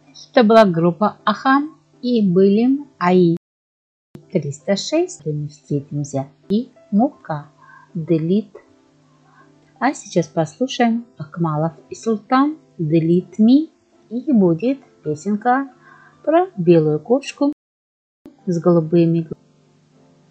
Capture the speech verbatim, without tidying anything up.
Это была группа Ахан и были АИ триста шесть. Мы встретимся и Мука Delete. А сейчас послушаем Акмалов и Султан Delete Me, и будет песенка про белую кошку с голубыми глазами.